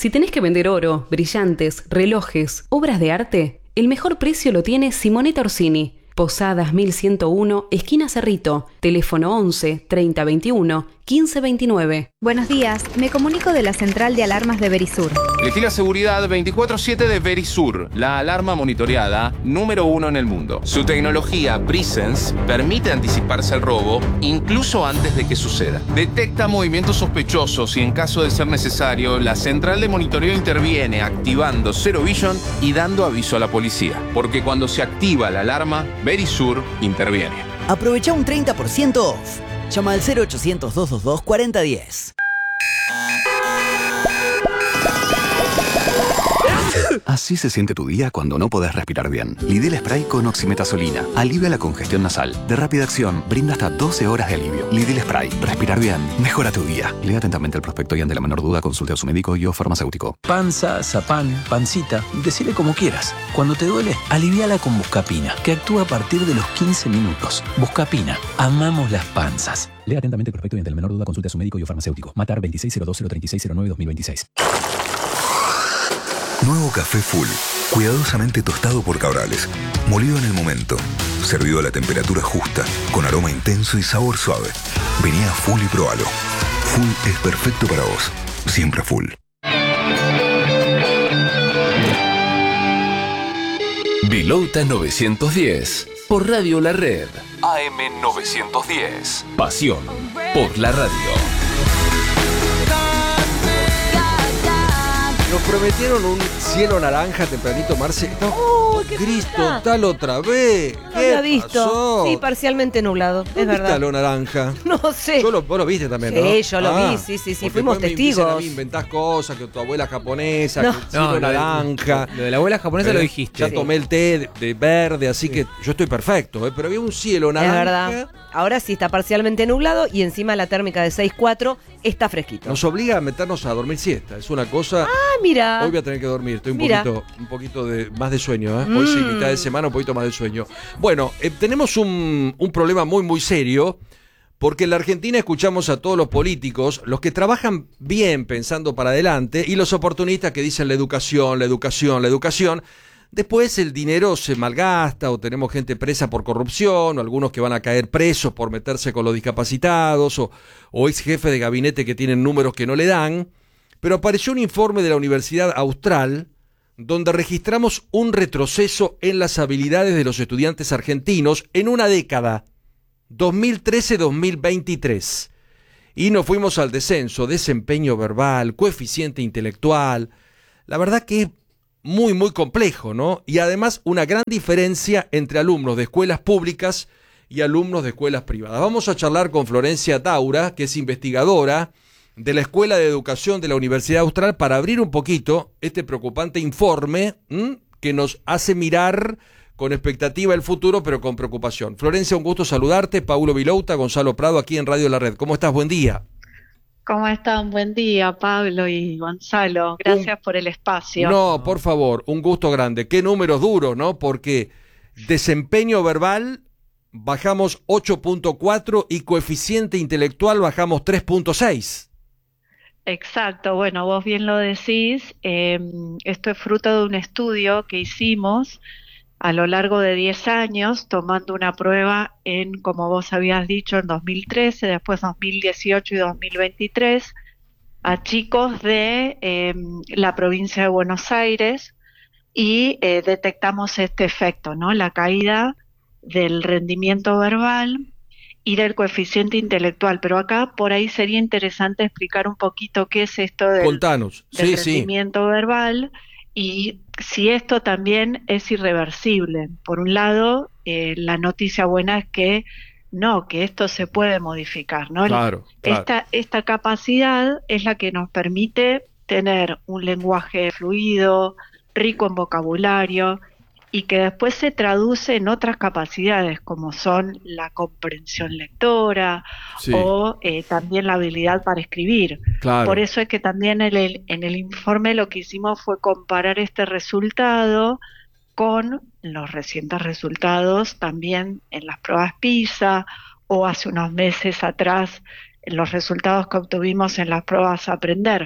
Si tenés que vender oro, brillantes, relojes, obras de arte, el mejor precio lo tiene Simonetta Orsini. Posadas 1101, esquina Cerrito. Teléfono 11 30 21 15 29. Buenos días, me comunico de la central de alarmas de Verisur. Elegí la seguridad 24/7 de Verisur, la alarma monitoreada número 1 en el mundo. Su tecnología Presence permite anticiparse al robo incluso antes de que suceda. Detecta movimientos sospechosos y en caso de ser necesario, la central de monitoreo interviene activando Zero Vision y dando aviso a la policía. Porque cuando se activa la alarma, Verisur interviene. Aprovecha un 30% off. Llama al 0800-222-4010. Así se siente tu día cuando no podés respirar bien. Lidl Spray con oximetazolina. Alivia la congestión nasal. De rápida acción, brinda hasta 12 horas de alivio. Lidl Spray. Respirar bien. Mejora tu día. Lea atentamente el prospecto y ante la menor duda consulte a su médico y o farmacéutico. Panza, zapán, pancita, decile como quieras. Cuando te duele, aliviala con Buscapina, que actúa a partir de los 15 minutos. Buscapina. Amamos las panzas. Lea atentamente el prospecto y ante la menor duda consulte a su médico y o farmacéutico. Matar 2602-03609-2026. Nuevo café Full, cuidadosamente tostado por Cabrales, molido en el momento, servido a la temperatura justa, con aroma intenso y sabor suave. Vení a Full y probalo. Full es perfecto para vos, siempre Full. Vilota 910, por Radio La Red, AM 910, pasión por la radio. Nos prometieron un cielo naranja tempranito, Marce. Gris total otra vez. No había visto. Pasó? Sí, parcialmente nublado, es verdad. ¿Está lo naranja? No sé. Vos lo viste también, ¿no? Sí, yo lo vi, sí, fuimos testigos. A mí inventás cosas, que tu abuela japonesa, No. que el cielo naranja. Lo de la abuela japonesa lo dijiste. Ya tomé el té de verde, así que yo estoy perfecto, pero había un cielo naranja. Es verdad. Ahora sí está parcialmente nublado y encima la térmica de 6.4 está fresquito. Nos obliga a meternos a dormir siesta. Es una cosa. Ah, mira. Hoy voy a tener que dormir. Estoy un poquito más de sueño, ¿eh? Hoy sí, mitad de semana, un poquito más de sueño. Bueno, tenemos un problema muy, muy serio. Porque en la Argentina escuchamos a todos los políticos, los que trabajan bien pensando para adelante, y los oportunistas que dicen la educación, la educación, la educación. Después el dinero se malgasta o tenemos gente presa por corrupción o algunos que van a caer presos por meterse con los discapacitados o ex jefes de gabinete que tienen números que no le dan. Pero apareció un informe de la Universidad Austral donde registramos un retroceso en las habilidades de los estudiantes argentinos en una década, 2013-2023. Y nos fuimos al descenso, desempeño verbal, coeficiente intelectual. La verdad que es muy, muy complejo, ¿no? Y además una gran diferencia entre alumnos de escuelas públicas y alumnos de escuelas privadas. Vamos a charlar con Florencia Taura, que es investigadora de la Escuela de Educación de la Universidad Austral, para abrir un poquito este preocupante informe que nos hace mirar con expectativa el futuro, pero con preocupación. Florencia, un gusto saludarte. Paulo Vilouta, Gonzalo Prado, aquí en Radio La Red. ¿Cómo estás? Buen día. ¿Cómo están? Buen día, Pablo y Gonzalo. Gracias por el espacio. No, por favor, un gusto grande. Qué números duros, ¿no? Porque desempeño verbal bajamos 8.4 y coeficiente intelectual bajamos 3.6. Exacto, bueno, vos bien lo decís. Esto es fruto de un estudio que hicimos a lo largo de 10 años, tomando una prueba en, como vos habías dicho, en 2013, después 2018 y 2023, a chicos de la provincia de Buenos Aires, y detectamos este efecto, ¿no? La caída del rendimiento verbal y del coeficiente intelectual. Pero acá por ahí sería interesante explicar un poquito qué es esto del rendimiento verbal y si esto también es irreversible. Por un lado, la noticia buena es que no, que esto se puede modificar, ¿no? Claro. Esta capacidad es la que nos permite tener un lenguaje fluido, rico en vocabulario, y que después se traduce en otras capacidades, como son la comprensión lectora o también la habilidad para escribir. Claro. Por eso es que también en el informe lo que hicimos fue comparar este resultado con los recientes resultados también en las pruebas PISA, o hace unos meses atrás en los resultados que obtuvimos en las pruebas Aprender.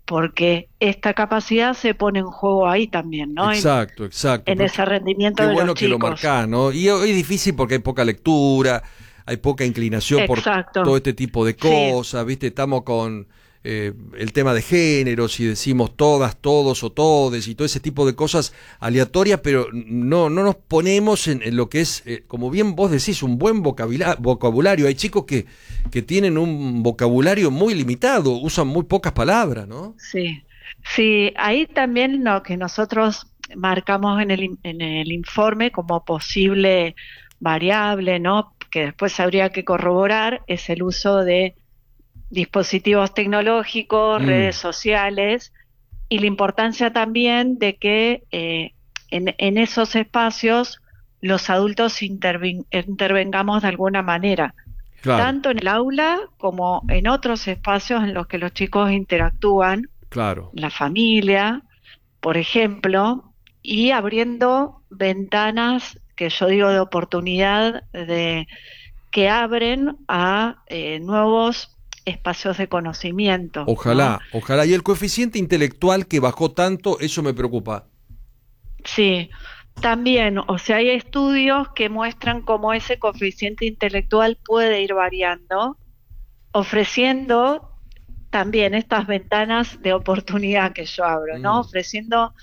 porque esta capacidad se pone en juego ahí también, ¿no? Exacto. En ese rendimiento de los chicos. Qué bueno que lo marcás, ¿no? Y es difícil porque hay poca lectura, hay poca inclinación por todo este tipo de cosas, ¿viste? Estamos con el tema de género, si decimos todas, todos o todes y todo ese tipo de cosas aleatorias, pero no nos ponemos en lo que es, como bien vos decís, un buen vocabulario. Hay chicos que tienen un vocabulario muy limitado, usan muy pocas palabras, ¿no? Sí, ahí también lo que nosotros marcamos en el informe como posible variable, ¿no? Que después habría que corroborar, es el uso de dispositivos tecnológicos, redes sociales, y la importancia también de que en esos espacios los adultos intervengamos de alguna manera, tanto en el aula como en otros espacios en los que los chicos interactúan, la familia, por ejemplo, y abriendo ventanas que yo digo de oportunidad, que abren a nuevos espacios de conocimiento. Ojalá. Y el coeficiente intelectual que bajó tanto, eso me preocupa. Sí, también, o sea, hay estudios que muestran cómo ese coeficiente intelectual puede ir variando, ofreciendo también estas ventanas de oportunidad que yo abro, ¿no? Ofreciendo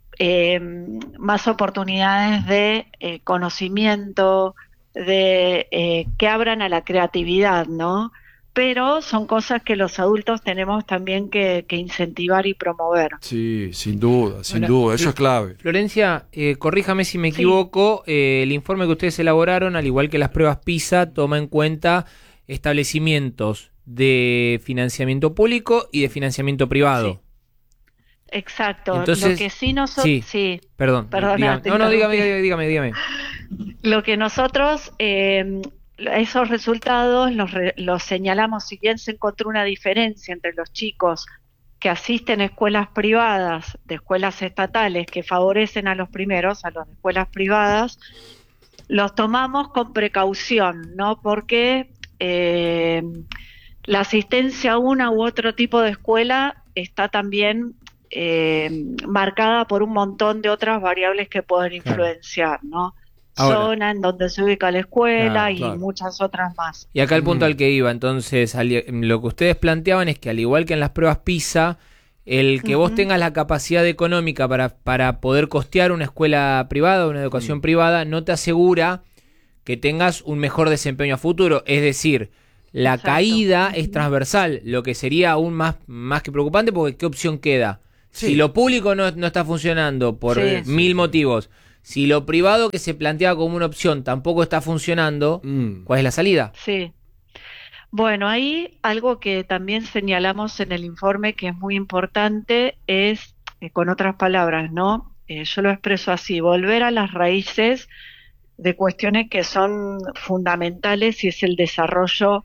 más oportunidades de conocimiento, de que abran a la creatividad, ¿no? Pero son cosas que los adultos tenemos también que incentivar y promover. Sí, sin duda, eso es clave. Florencia, corríjame si me equivoco, el informe que ustedes elaboraron, al igual que las pruebas PISA, toma en cuenta establecimientos de financiamiento público y de financiamiento privado. Exacto. Entonces, lo que sí nosotros... Sí, perdón. Dígame. Lo que nosotros... esos resultados los señalamos, si bien se encontró una diferencia entre los chicos que asisten a escuelas privadas, de escuelas estatales que favorecen a los primeros, a las escuelas privadas, los tomamos con precaución, ¿no? Porque la asistencia a una u otro tipo de escuela está también marcada por un montón de otras variables que pueden influenciar, ¿no? Zona en donde se ubica la escuela y muchas otras más. Y acá el punto al que iba, entonces, lo que ustedes planteaban es que al igual que en las pruebas PISA, el que vos tengas la capacidad económica para poder costear una escuela privada, una educación privada, no te asegura que tengas un mejor desempeño a futuro. Es decir, la caída es transversal, lo que sería aún más que preocupante, porque ¿qué opción queda? Si lo público no está funcionando por 1000 motivos, si lo privado que se planteaba como una opción tampoco está funcionando, ¿cuál es la salida? Sí. Bueno, ahí algo que también señalamos en el informe que es muy importante es, con otras palabras, ¿no? Yo lo expreso así, volver a las raíces de cuestiones que son fundamentales y es el desarrollo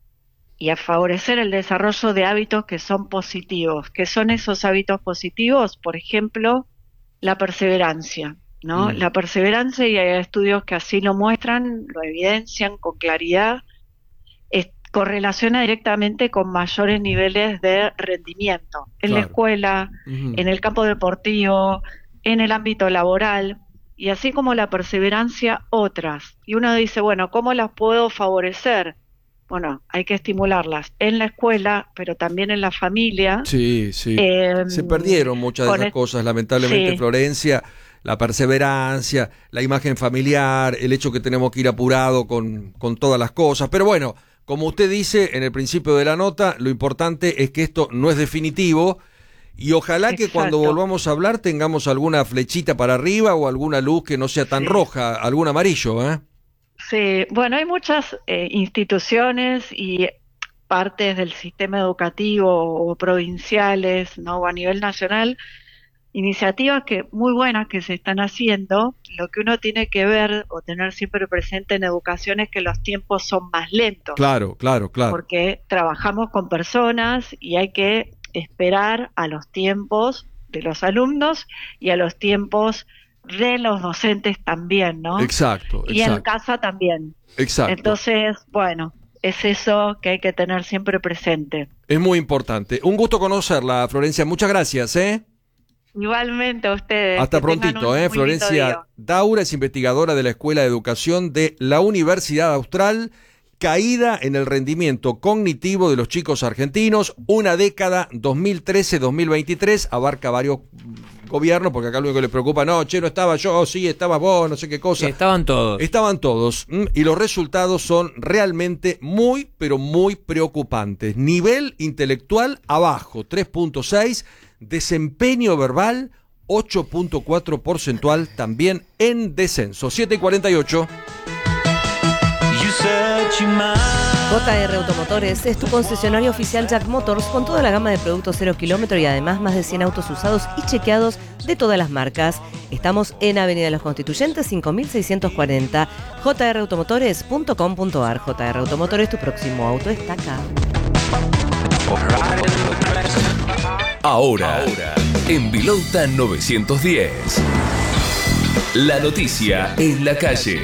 y a favorecer el desarrollo de hábitos que son positivos. ¿Qué son esos hábitos positivos? Por ejemplo, la perseverancia, ¿no? La perseverancia, y hay estudios que así lo muestran, lo evidencian con claridad, correlaciona directamente con mayores niveles de rendimiento en la escuela, en el campo deportivo, en el ámbito laboral, y así como la perseverancia, otras. Y uno dice, bueno, ¿cómo las puedo favorecer? Bueno, hay que estimularlas en la escuela, pero también en la familia. Sí. Se perdieron muchas de esas cosas, lamentablemente, Florencia. La perseverancia, la imagen familiar, el hecho que tenemos que ir apurado con todas las cosas. Pero bueno, como usted dice en el principio de la nota, lo importante es que esto no es definitivo y ojalá que cuando volvamos a hablar tengamos alguna flechita para arriba o alguna luz que no sea tan roja, algún amarillo, ¿eh? Sí, bueno, hay muchas instituciones y partes del sistema educativo o provinciales, ¿no? O a nivel nacional, iniciativas muy buenas que se están haciendo. Lo que uno tiene que ver o tener siempre presente en educación es que los tiempos son más lentos. Claro. Porque trabajamos con personas y hay que esperar a los tiempos de los alumnos y a los tiempos de los docentes también, ¿no? Exacto. Y en casa también. Exacto. Entonces, bueno, es eso que hay que tener siempre presente. Es muy importante. Un gusto conocerla, Florencia. Muchas gracias, ¿eh? Igualmente a ustedes. Hasta prontito, Florencia Daura es investigadora de la Escuela de Educación de la Universidad Austral. Caída en el rendimiento cognitivo de los chicos argentinos, una década 2013-2023, abarca varios gobiernos, porque acá lo único que les preocupa, no estaba yo, sí, estabas vos, no sé qué cosa. Estaban todos. Estaban todos, y los resultados son realmente muy, pero muy preocupantes. Nivel intelectual abajo, 3.6, desempeño verbal, 8.4 porcentual, también en descenso. 7:48. JR Automotores es tu concesionario oficial Jack Motors con toda la gama de productos 0 kilómetro y además más de 100 autos usados y chequeados de todas las marcas. Estamos en Avenida Los Constituyentes 5640, jrautomotores.com.ar. JR Automotores, tu próximo auto está acá. Ahora, en Vilauta 910. La noticia en la calle.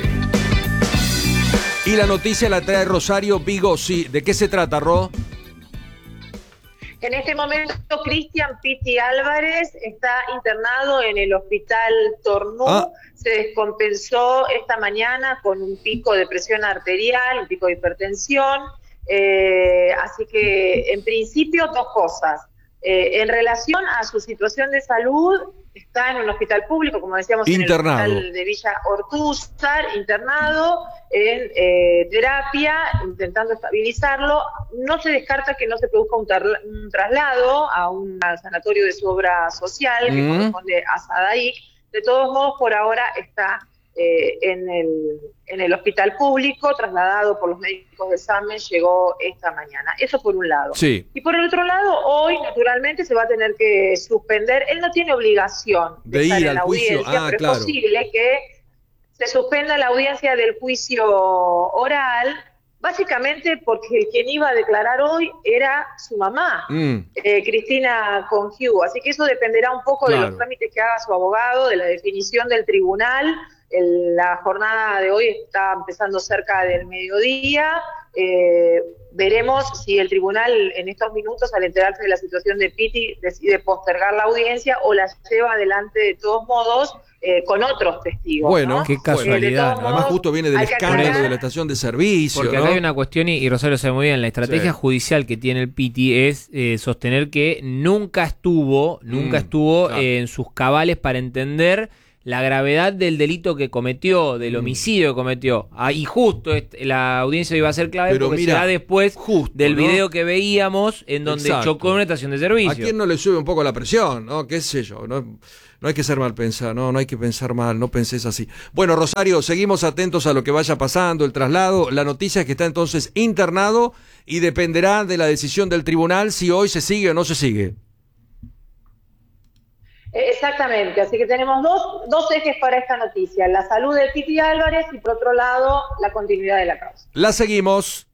Y la noticia la trae Rosario Bigossi. ¿De qué se trata, Ro? En este momento, Cristian Pitti Álvarez está internado en el hospital Tornú. Se descompensó esta mañana con un pico de presión arterial, un pico de hipertensión. Así que, en principio, dos cosas. En relación a su situación de salud, está en un hospital público, como decíamos, internado. En el hospital de Villa Ortúzar, internado en terapia, intentando estabilizarlo. No se descarta que no se produzca un traslado a un sanatorio de su obra social, que corresponde a Sadaic. De todos modos, por ahora está en el hospital público, trasladado por los médicos de SAME, llegó esta mañana. Eso por un lado. Sí. Y por el otro lado, hoy naturalmente se va a tener que suspender. Él no tiene obligación de estar ir en la al juicio. audiencia, pero Claro. es posible que se suspenda la audiencia del juicio oral, básicamente porque quien iba a declarar hoy era su mamá, Cristina Congiu. Así que eso dependerá un poco de los trámites que haga su abogado, de la definición del tribunal. La jornada de hoy está empezando cerca del mediodía. Veremos si el tribunal en estos minutos, al enterarse de la situación de Pitti, decide postergar la audiencia o la lleva adelante de todos modos con otros testigos. Bueno, ¿no? Qué casualidad. Además, justo viene del escándalo de la estación de servicio. Porque ¿no? acá hay una cuestión, y Rosario sabe muy bien, la estrategia judicial que tiene el Pitti es sostener que nunca estuvo en sus cabales para entender la gravedad del delito que cometió, del homicidio que cometió. Y justo la audiencia iba a ser clave, pero porque será después del video que veíamos en donde chocó en una estación de servicio. ¿A quién no le sube un poco la presión? ¿No? ¿Qué sé yo? No hay que ser mal pensado, no hay que pensar mal, no pensés así. Bueno, Rosario, seguimos atentos a lo que vaya pasando, el traslado. La noticia es que está entonces internado y dependerá de la decisión del tribunal si hoy se sigue o no se sigue. Exactamente, así que tenemos dos ejes para esta noticia: la salud de Pitti Álvarez y, por otro lado, la continuidad de la causa. La seguimos.